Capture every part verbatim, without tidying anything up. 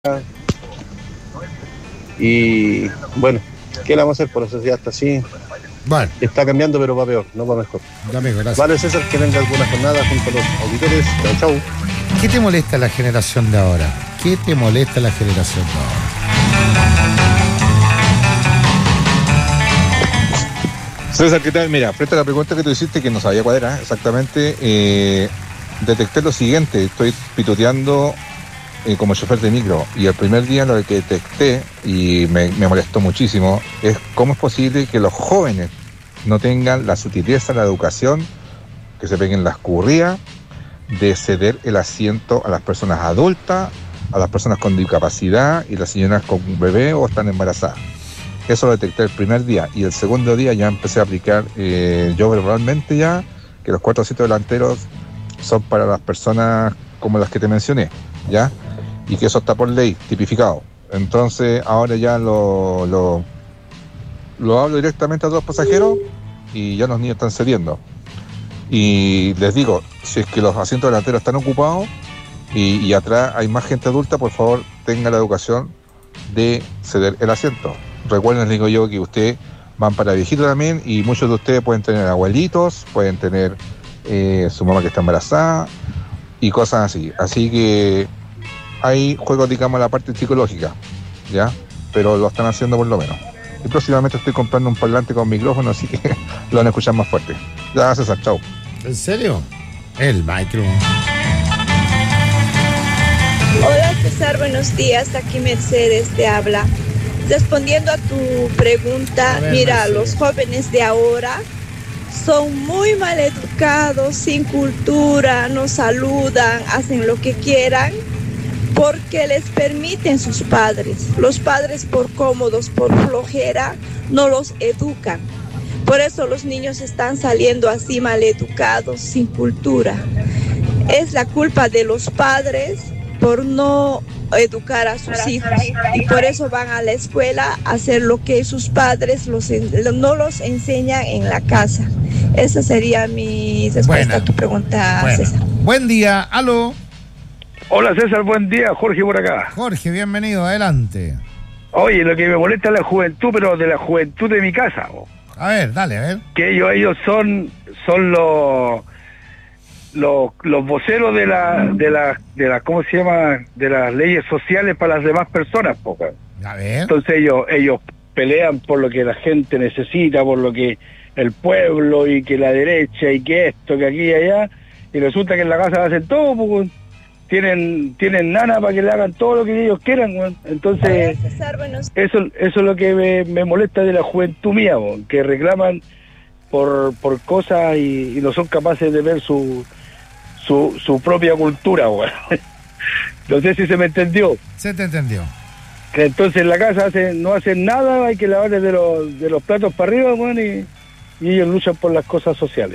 Y bueno, ¿qué le vamos a hacer? Por la sociedad está así. Bueno. Está cambiando, pero va peor, no va mejor. Amigo, gracias. Vale, César, que venga alguna jornada junto a los auditores. Chau, chau. ¿Qué te molesta la generación de ahora? ¿Qué te molesta la generación de ahora? César, ¿qué tal? Mira, frente a la pregunta que tú hiciste, que no sabía cuál era exactamente, eh, detecté lo siguiente. Estoy pituteando eh, como chofer de micro, y el primer día lo que detecté, y me, me molestó muchísimo, es cómo es posible que los jóvenes no tengan la sutileza, la educación, que se peguen la escurría de ceder el asiento a las personas adultas, a las personas con discapacidad y las señoras con un bebé o están embarazadas. Eso lo detecté el primer día, y el segundo día ya empecé a aplicar eh, yo verbalmente ya que los cuatro asientos delanteros son para las personas como las que te mencioné, ¿ya? Y que eso está por ley, tipificado. Entonces ahora ya lo, lo, lo hablo directamente a todos los pasajeros y ya los niños están cediendo. Y les digo, si es que los asientos delanteros están ocupados y, y atrás hay más gente adulta, por favor tenga la educación de ceder el asiento. Recuerden, les digo yo, que ustedes van para viejitos también, y muchos de ustedes pueden tener abuelitos, pueden tener eh, su mamá que está embarazada y cosas así. Así que hay juegos, digamos, la parte psicológica, ¿ya? Pero lo están haciendo por lo menos. Y próximamente estoy comprando un parlante con micrófono, así que lo van a escuchar más fuerte. Ya, César, chao. ¿En serio? El micro. Hola César, buenos días, aquí Mercedes te habla. Respondiendo a tu pregunta, A ver, mira, Mercedes. los jóvenes de ahora son muy mal educados, sin cultura, no saludan, hacen lo que quieran, porque les permiten sus padres. Los padres, por cómodos, por flojera, no los educan. Por eso los niños están saliendo así mal educados, sin cultura. Es la culpa de los padres por no educar a sus hijos, y por eso van a la escuela a hacer lo que sus padres los, no los enseñan en la casa. Esa sería mi respuesta Buena. a tu pregunta, Bueno. César. Buen día, aló. Hola César, buen día, Jorge por acá. Jorge, bienvenido, adelante. Oye, lo que me molesta es la juventud, pero de la juventud de mi casa, oh. A ver, dale, a ver. que ellos ellos son son los los, los voceros de la de la de la ¿cómo se llama? De las leyes sociales para las demás personas, po. A ver. Entonces ellos ellos pelean por lo que la gente necesita, por lo que el pueblo, y que la derecha, y que esto, que aquí y allá, y resulta que en la casa hacen todo, pues, tienen tienen nana para que le hagan todo lo que ellos quieran, güey. Entonces Hola, César, buenos eso eso es lo que me, me molesta de la juventud mía, güey, que reclaman por por cosas y, y no son capaces de ver su su su propia cultura, güey. No sé si se me entendió. Se te entendió. Que entonces en la casa hacen, no hacen nada, hay que lavarles de los de los platos para arriba, güey, y, y ellos luchan por las cosas sociales.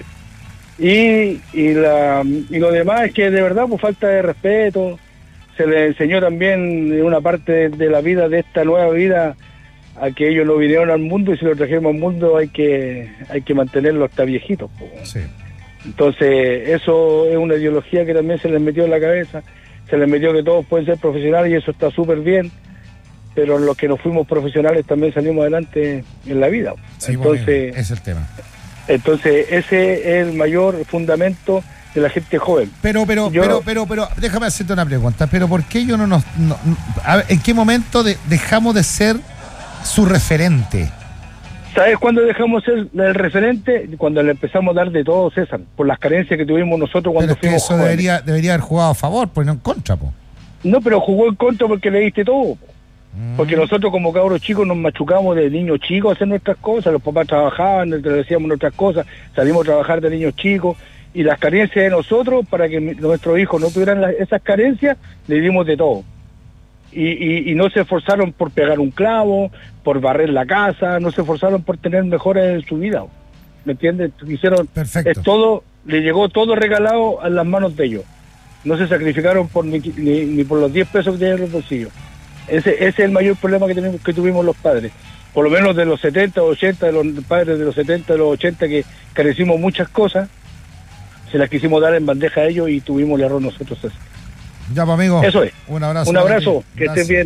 Y, y, la, y lo demás es que de verdad, pues, falta de respeto. Se les enseñó también en una parte de, de la vida, de esta nueva vida, a que ellos no vinieron al mundo, y si lo trajimos al mundo hay que hay que mantenerlo hasta viejitos, pues. Sí. Entonces eso es una ideología que también se les metió en la cabeza, se les metió que todos pueden ser profesionales, y eso está súper bien, pero los que no fuimos profesionales también salimos adelante en la vida. Sí, Entonces... bueno, es el tema. Entonces, ese es el mayor fundamento de la gente joven. Pero, pero, Yo- pero, pero, pero, déjame hacerte una pregunta. Pero ¿por qué yo no nos... no- no- a ver, ¿en qué momento de- dejamos de ser su referente? ¿Sabes cuándo dejamos ser el referente? Cuando le empezamos a dar de todo, César, por las carencias que tuvimos nosotros Pero cuando es que fuimos eso jóvenes. debería, debería haber jugado a favor, pues no en contra, po. No, pero jugó en contra porque le diste todo. Mm. Porque nosotros como cabros chicos nos machucamos de niños chicos a hacer nuestras cosas, los papás trabajaban, le decíamos nuestras cosas, salimos a trabajar de niños chicos, y las carencias de nosotros, para que mi- nuestros hijos no tuvieran la- esas carencias, le dimos de todo. Y, y, y no se esforzaron por pegar un clavo, por barrer la casa, no se esforzaron por tener mejoras en su vida. ¿Me entiendes? Hicieron, Perfecto. es todo, le llegó todo regalado a las manos de ellos. No se sacrificaron por ni, ni, ni por los diez pesos que tenían en los bolsillos. Ese, ese es el mayor problema que, tenemos, que tuvimos los padres. Por lo menos de los setenta, ochenta, de los padres de los setenta, de los ochenta, que carecimos muchas cosas, se las quisimos dar en bandeja a ellos y tuvimos el error nosotros. Ese. Ya, pues, amigo. Eso es. Un abrazo. Un para abrazo, ti. que Gracias. estés bien.